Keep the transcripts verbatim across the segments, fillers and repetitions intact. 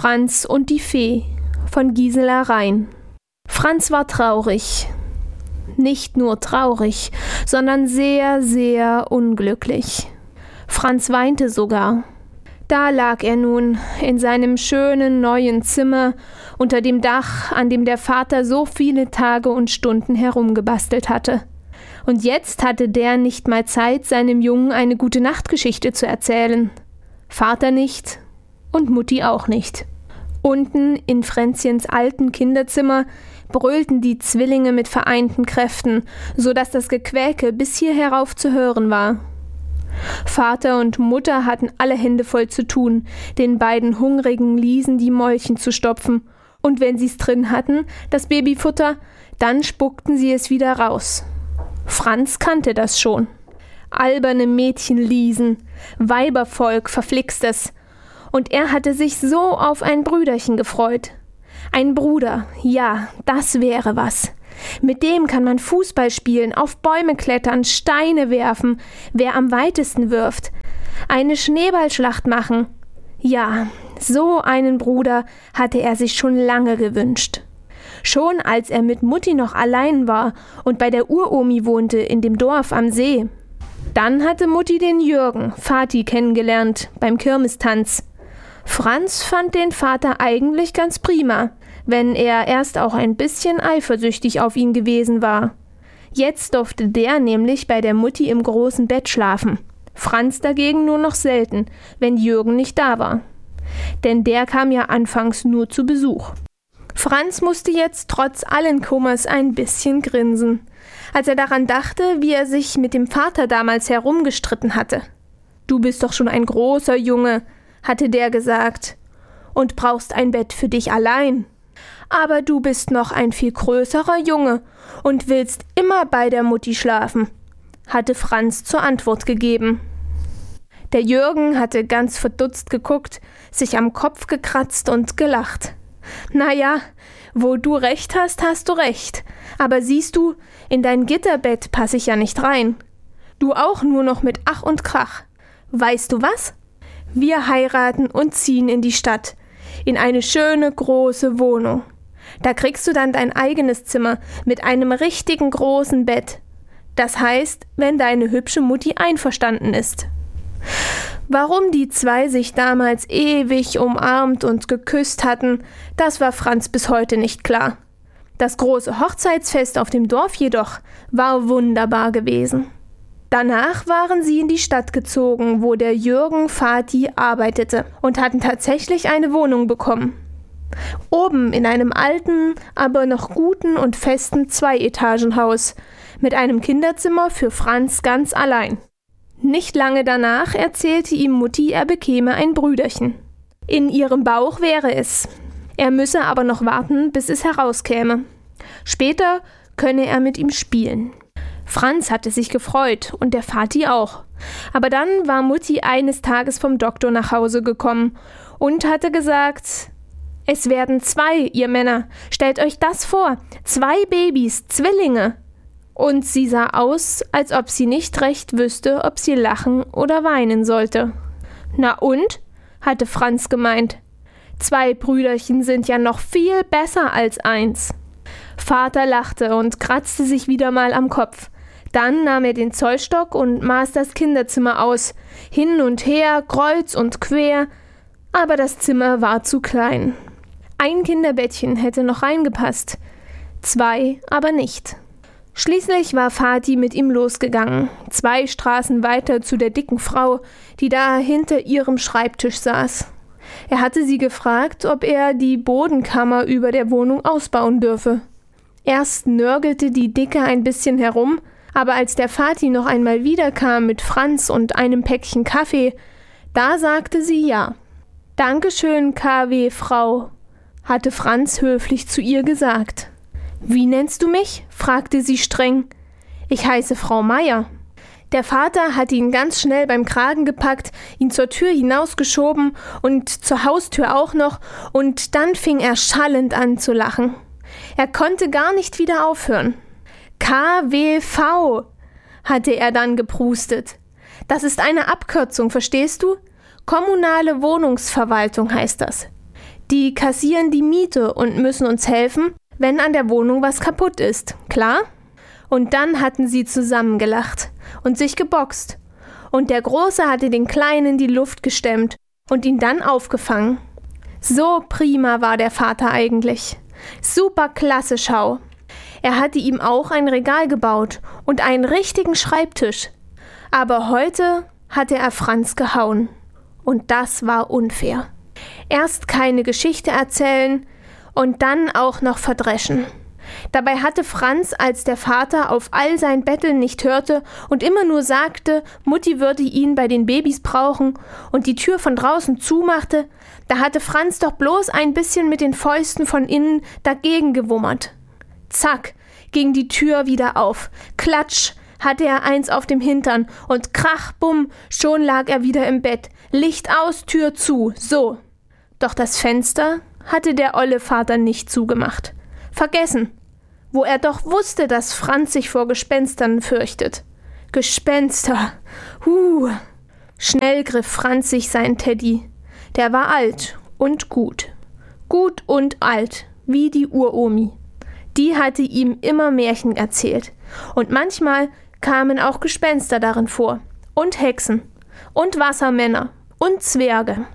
Franz und die Fee von Gisela Rein. Franz war traurig. Nicht nur traurig, sondern sehr, sehr unglücklich. Franz weinte sogar. Da lag er nun in seinem schönen neuen Zimmer unter dem Dach, an dem der Vater so viele Tage und Stunden herumgebastelt hatte. Und jetzt hatte der nicht mal Zeit, seinem Jungen eine gute Nachtgeschichte zu erzählen. Vater nicht und Mutti auch nicht. Unten in Fränzchens alten Kinderzimmer brüllten die Zwillinge mit vereinten Kräften, so dass das Gequäke bis hier herauf zu hören war. Vater und Mutter hatten alle Hände voll zu tun, den beiden hungrigen Liesen die Mäulchen zu stopfen, und wenn sie's drin hatten, das Babyfutter, dann spuckten sie es wieder raus. Franz kannte das schon. Alberne Mädchenliesen, Weibervolk, verflixtes. Und er hatte sich so auf ein Brüderchen gefreut. Ein Bruder, ja, das wäre was. Mit dem kann man Fußball spielen, auf Bäume klettern, Steine werfen, wer am weitesten wirft, eine Schneeballschlacht machen. Ja, so einen Bruder hatte er sich schon lange gewünscht. Schon als er mit Mutti noch allein war und bei der Uromi wohnte in dem Dorf am See. Dann hatte Mutti den Jürgen, Vati, kennengelernt beim Kirmestanz. Franz fand den Vater eigentlich ganz prima, wenn er erst auch ein bisschen eifersüchtig auf ihn gewesen war. Jetzt durfte der nämlich bei der Mutti im großen Bett schlafen. Franz dagegen nur noch selten, wenn Jürgen nicht da war. Denn der kam ja anfangs nur zu Besuch. Franz musste jetzt trotz allen Kummers ein bisschen grinsen, als er daran dachte, wie er sich mit dem Vater damals herumgestritten hatte. »Du bist doch schon ein großer Junge«, hatte der gesagt, »und brauchst ein Bett für dich allein. Aber du bist noch ein viel größerer Junge und willst immer bei der Mutti schlafen«, hatte Franz zur Antwort gegeben. Der Jürgen hatte ganz verdutzt geguckt, sich am Kopf gekratzt und gelacht. »Na ja, wo du recht hast, hast du recht. Aber siehst du, in dein Gitterbett passe ich ja nicht rein. Du auch nur noch mit Ach und Krach. Weißt du was? Wir heiraten und ziehen in die Stadt, in eine schöne große Wohnung. Da kriegst du dann dein eigenes Zimmer mit einem richtigen großen Bett. Das heißt, wenn deine hübsche Mutti einverstanden ist.« Warum die zwei sich damals ewig umarmt und geküsst hatten, das war Franz bis heute nicht klar. Das große Hochzeitsfest auf dem Dorf jedoch war wunderbar gewesen. Danach waren sie in die Stadt gezogen, wo der Jürgen Vati arbeitete, und hatten tatsächlich eine Wohnung bekommen. Oben in einem alten, aber noch guten und festen Zwei-Etagen-Haus mit einem Kinderzimmer für Franz ganz allein. Nicht lange danach erzählte ihm Mutti, er bekäme ein Brüderchen. In ihrem Bauch wäre es. Er müsse aber noch warten, bis es herauskäme. Später könne er mit ihm spielen. Franz hatte sich gefreut und der Vati auch. Aber dann war Mutti eines Tages vom Doktor nach Hause gekommen und hatte gesagt: »Es werden zwei, ihr Männer. Stellt euch das vor. Zwei Babys, Zwillinge.« Und sie sah aus, als ob sie nicht recht wüsste, ob sie lachen oder weinen sollte. »Na und?«, hatte Franz gemeint. »Zwei Brüderchen sind ja noch viel besser als eins.« Vater lachte und kratzte sich wieder mal am Kopf. Dann nahm er den Zollstock und maß das Kinderzimmer aus, hin und her, kreuz und quer, aber das Zimmer war zu klein. Ein Kinderbettchen hätte noch reingepasst, zwei aber nicht. Schließlich war Vati mit ihm losgegangen, zwei Straßen weiter zu der dicken Frau, die da hinter ihrem Schreibtisch saß. Er hatte sie gefragt, ob er die Bodenkammer über der Wohnung ausbauen dürfe. Erst nörgelte die Dicke ein bisschen herum, aber als der Vati noch einmal wiederkam mit Franz und einem Päckchen Kaffee, da sagte sie ja. »Dankeschön, K W, Frau«, hatte Franz höflich zu ihr gesagt. »Wie nennst du mich?«, fragte sie streng. »Ich heiße Frau Meier.« Der Vater hatte ihn ganz schnell beim Kragen gepackt, ihn zur Tür hinausgeschoben und zur Haustür auch noch, und dann fing er schallend an zu lachen. Er konnte gar nicht wieder aufhören. K W V, hatte er dann geprustet. Das ist eine Abkürzung, verstehst du? Kommunale Wohnungsverwaltung heißt das. Die kassieren die Miete und müssen uns helfen, wenn an der Wohnung was kaputt ist, klar? Und dann hatten sie zusammengelacht und sich geboxt. Und der Große hatte den Kleinen in die Luft gestemmt und ihn dann aufgefangen. So prima war der Vater eigentlich. Super klasse Schau. Er hatte ihm auch ein Regal gebaut und einen richtigen Schreibtisch. Aber heute hatte er Franz gehauen. Und das war unfair. Erst keine Geschichte erzählen und dann auch noch verdreschen. Dabei hatte Franz, als der Vater auf all sein Betteln nicht hörte und immer nur sagte, Mutti würde ihn bei den Babys brauchen und die Tür von draußen zumachte, da hatte Franz doch bloß ein bisschen mit den Fäusten von innen dagegen gewummert. Zack, ging die Tür wieder auf. Klatsch, hatte er eins auf dem Hintern und krach, bumm, schon lag er wieder im Bett. Licht aus, Tür zu, so. Doch das Fenster hatte der olle Vater nicht zugemacht. Vergessen, wo er doch wusste, dass Franz sich vor Gespenstern fürchtet. Gespenster, huh. Schnell griff Franz sich sein Teddy. Der war alt und gut. Gut und alt, wie die Uromi. Die hatte ihm immer Märchen erzählt. Und manchmal kamen auch Gespenster darin vor. Und Hexen. Und Wassermänner. Und Zwerge.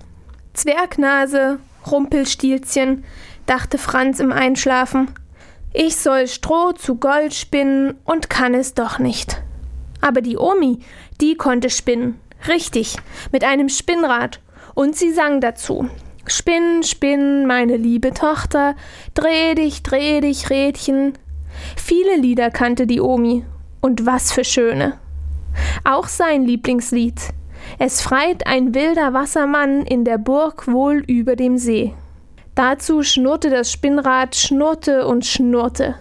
Zwergnase, Rumpelstilzchen, dachte Franz im Einschlafen. Ich soll Stroh zu Gold spinnen und kann es doch nicht. Aber die Omi, die konnte spinnen. Richtig, mit einem Spinnrad. Und sie sang dazu. Spinn, spinn, meine liebe Tochter, dreh dich, dreh dich, Rädchen. Viele Lieder kannte die Omi. Und was für schöne. Auch sein Lieblingslied. Es freit ein wilder Wassermann in der Burg wohl über dem See. Dazu schnurrte das Spinnrad, schnurrte und schnurrte.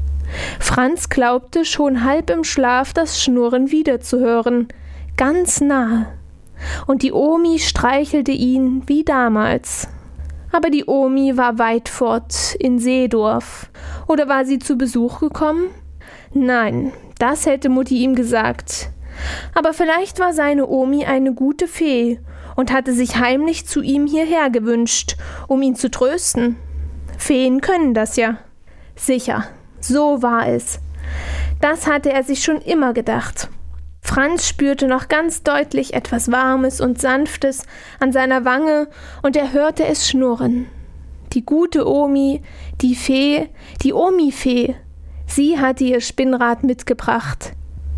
Franz glaubte schon halb im Schlaf das Schnurren wiederzuhören, ganz nahe. Und die Omi streichelte ihn wie damals. Aber die Omi war weit fort, in Seedorf. Oder war sie zu Besuch gekommen? Nein, das hätte Mutti ihm gesagt. Aber vielleicht war seine Omi eine gute Fee und hatte sich heimlich zu ihm hierher gewünscht, um ihn zu trösten. Feen können das ja. Sicher, so war es. Das hatte er sich schon immer gedacht. Franz spürte noch ganz deutlich etwas Warmes und Sanftes an seiner Wange und er hörte es schnurren. Die gute Omi, die Fee, die Omi-Fee, sie hatte ihr Spinnrad mitgebracht.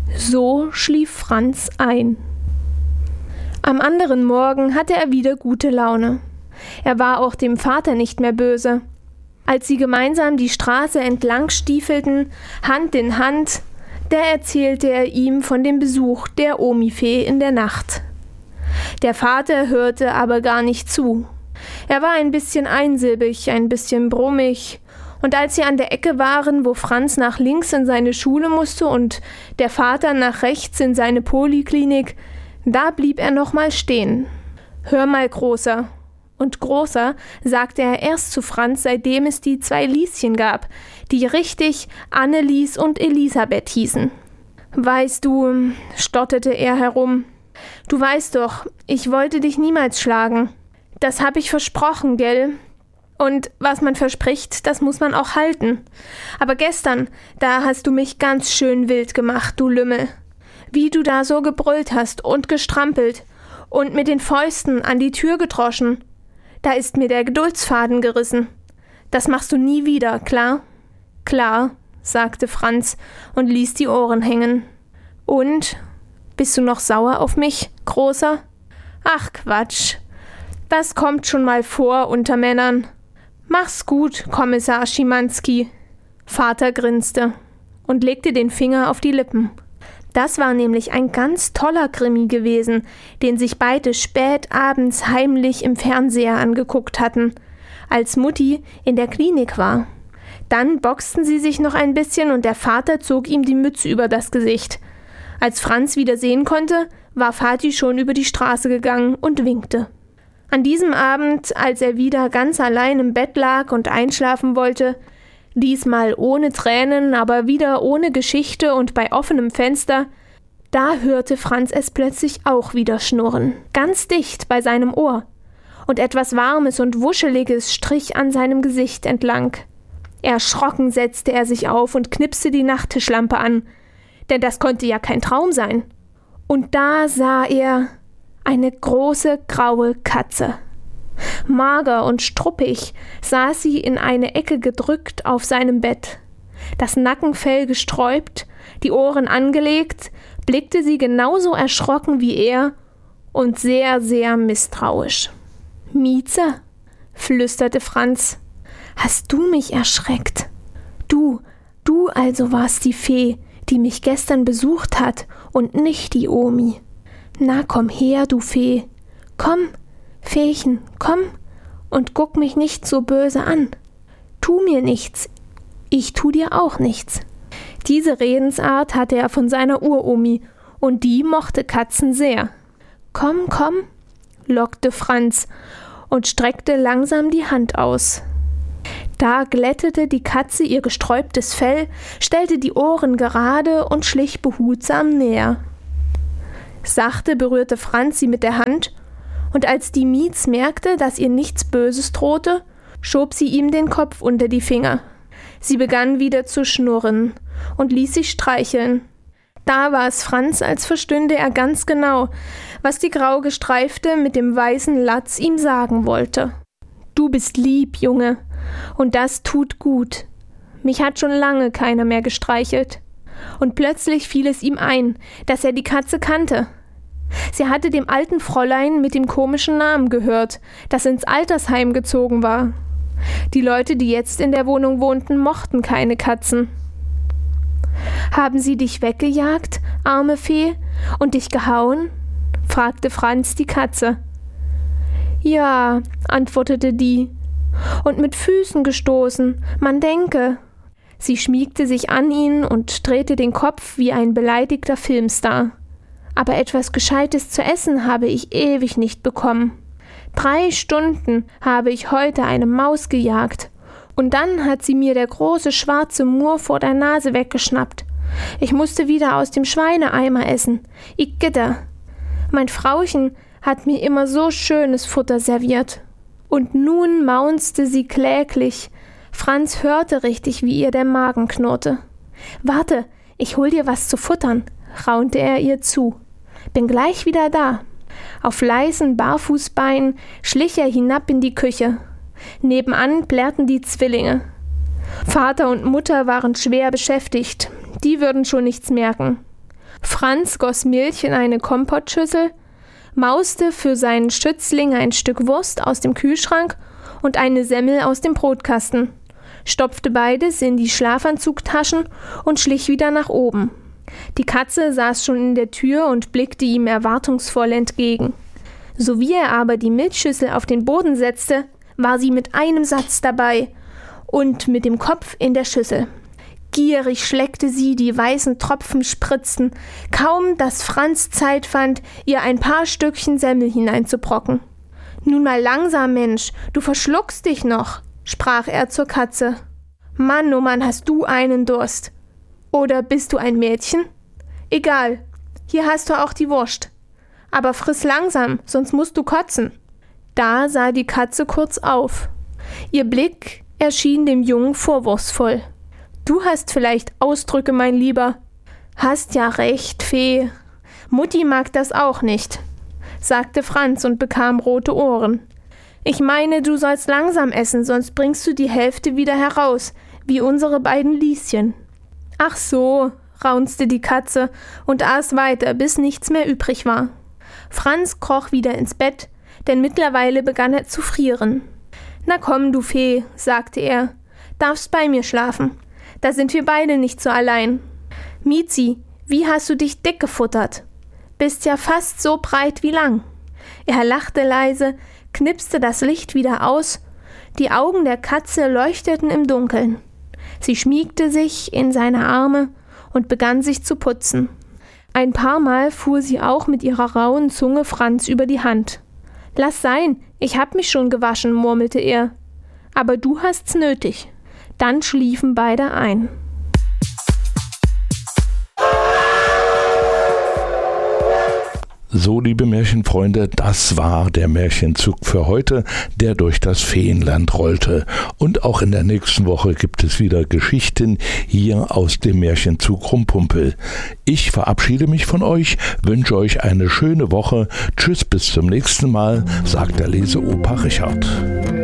So schlief Franz ein. Am anderen Morgen hatte er wieder gute Laune. Er war auch dem Vater nicht mehr böse. Als sie gemeinsam die Straße entlang stiefelten, Hand in Hand, da erzählte er ihm von dem Besuch der Omi-Fee in der Nacht. Der Vater hörte aber gar nicht zu. Er war ein bisschen einsilbig, ein bisschen brummig, und als sie an der Ecke waren, wo Franz nach links in seine Schule musste und der Vater nach rechts in seine Poliklinik, da blieb er noch mal stehen. »Hör mal, Großer.« Und Großer sagte er erst zu Franz, seitdem es die zwei Lieschen gab, die richtig Annelies und Elisabeth hießen. »Weißt du«, stotterte er herum, »du weißt doch, ich wollte dich niemals schlagen. Das hab ich versprochen, gell? Und was man verspricht, das muss man auch halten. Aber gestern, da hast du mich ganz schön wild gemacht, du Lümmel. Wie du da so gebrüllt hast und gestrampelt und mit den Fäusten an die Tür gedroschen. Da ist mir der Geduldsfaden gerissen. Das machst du nie wieder, klar?« »Klar«, sagte Franz und ließ die Ohren hängen. »Und? Bist du noch sauer auf mich, Großer?« »Ach Quatsch. Das kommt schon mal vor unter Männern. Mach's gut, Kommissar Schimanski.« Vater grinste und legte den Finger auf die Lippen. Das war nämlich ein ganz toller Krimi gewesen, den sich beide spät abends heimlich im Fernseher angeguckt hatten, als Mutti in der Klinik war. Dann boxten sie sich noch ein bisschen und der Vater zog ihm die Mütze über das Gesicht. Als Franz wieder sehen konnte, war Vati schon über die Straße gegangen und winkte. An diesem Abend, als er wieder ganz allein im Bett lag und einschlafen wollte, diesmal ohne Tränen, aber wieder ohne Geschichte und bei offenem Fenster, da hörte Franz es plötzlich auch wieder schnurren, ganz dicht bei seinem Ohr. und etwas Warmes und Wuscheliges strich an seinem Gesicht entlang. Erschrocken setzte er sich auf und knipste die Nachttischlampe an, denn das konnte ja kein Traum sein. Und da sah er eine große graue Katze. Mager und struppig saß sie in eine Ecke gedrückt auf seinem Bett. Das Nackenfell gesträubt, die Ohren angelegt, blickte sie genauso erschrocken wie er und sehr, sehr misstrauisch. »Mieze«, flüsterte Franz, »hast du mich erschreckt? Du, du also warst die Fee, die mich gestern besucht hat und nicht die Omi. Na komm her, du Fee, komm, Feechen, komm und guck mich nicht so böse an. Tu mir nichts, ich tu dir auch nichts.« Diese Redensart hatte er von seiner Uromi, und die mochte Katzen sehr. »Komm, komm«, lockte Franz und streckte langsam die Hand aus. Da glättete die Katze ihr gesträubtes Fell, stellte die Ohren gerade und schlich behutsam näher. Sachte berührte Franz sie mit der Hand, und als die Miez merkte, dass ihr nichts Böses drohte, schob sie ihm den Kopf unter die Finger. Sie begann wieder zu schnurren und ließ sich streicheln. Da war es Franz, als verstünde er ganz genau, was die grau gestreifte mit dem weißen Latz ihm sagen wollte. »Du bist lieb, Junge, und das tut gut. Mich hat schon lange keiner mehr gestreichelt.« Und plötzlich fiel es ihm ein, dass er die Katze kannte. Sie hatte dem alten Fräulein mit dem komischen Namen gehört, das ins Altersheim gezogen war. Die Leute, die jetzt in der Wohnung wohnten, mochten keine Katzen. »Haben sie dich weggejagt, arme Fee, und dich gehauen?« fragte Franz die Katze. »Ja«, antwortete die, »und mit Füßen gestoßen, man denke.« Sie schmiegte sich an ihn und drehte den Kopf wie ein beleidigter Filmstar. »Aber etwas Gescheites zu essen habe ich ewig nicht bekommen. Drei Stunden habe ich heute eine Maus gejagt, und dann hat sie mir der große schwarze Murr vor der Nase weggeschnappt. Ich musste wieder aus dem Schweineeimer essen. Igitter. Mein Frauchen hat mir immer so schönes Futter serviert.« Und nun maunzte sie kläglich. Franz hörte richtig, wie ihr der Magen knurrte. »Warte, ich hol dir was zu futtern«, raunte er ihr zu. »Bin gleich wieder da.« Auf leisen Barfußbeinen schlich er hinab in die Küche. Nebenan plärrten die Zwillinge. Vater und Mutter waren schwer beschäftigt, die würden schon nichts merken. Franz goss Milch in eine Kompottschüssel, mauste für seinen Schützling ein Stück Wurst aus dem Kühlschrank und eine Semmel aus dem Brotkasten, stopfte beides in die Schlafanzugtaschen und schlich wieder nach oben. Die Katze saß schon in der Tür und blickte ihm erwartungsvoll entgegen. Sowie er aber die Milchschüssel auf den Boden setzte, war sie mit einem Satz dabei und mit dem Kopf in der Schüssel. Gierig schleckte sie die weißen Tropfen spritzen, kaum dass Franz Zeit fand, ihr ein paar Stückchen Semmel hineinzubrocken. »Nun mal langsam, Mensch, du verschluckst dich noch«, sprach er zur Katze. »Mann, oh Mann, hast du einen Durst. Oder bist du ein Mädchen? Egal, hier hast du auch die Wurst. Aber friss langsam, sonst musst du kotzen.« Da sah die Katze kurz auf. Ihr Blick erschien dem Jungen vorwurfsvoll. »Du hast vielleicht Ausdrücke, mein Lieber.« »Hast ja recht, Fee. Mutti mag das auch nicht«, sagte Franz und bekam rote Ohren. »Ich meine, du sollst langsam essen, sonst bringst du die Hälfte wieder heraus, wie unsere beiden Lieschen.« »Ach so«, raunzte die Katze und aß weiter, bis nichts mehr übrig war. Franz kroch wieder ins Bett, denn mittlerweile begann er zu frieren. »Na komm, du Fee«, sagte er, »darfst bei mir schlafen. Da sind wir beide nicht so allein. Miezi, wie hast du dich dick gefuttert? Bist ja fast so breit wie lang.« Er lachte leise, knipste das Licht wieder aus. Die Augen der Katze leuchteten im Dunkeln. Sie schmiegte sich in seine Arme und begann sich zu putzen. Ein paar Mal fuhr sie auch mit ihrer rauen Zunge Franz über die Hand. »Lass sein, ich hab mich schon gewaschen«, murmelte er. »Aber du hast's nötig.« Dann schliefen beide ein. So, liebe Märchenfreunde, das war der Märchenzug für heute, der durch das Feenland rollte. Und auch in der nächsten Woche gibt es wieder Geschichten hier aus dem Märchenzug Rumpumpel. Ich verabschiede mich von euch, wünsche euch eine schöne Woche. Tschüss, bis zum nächsten Mal, sagt der Leseopa Richard.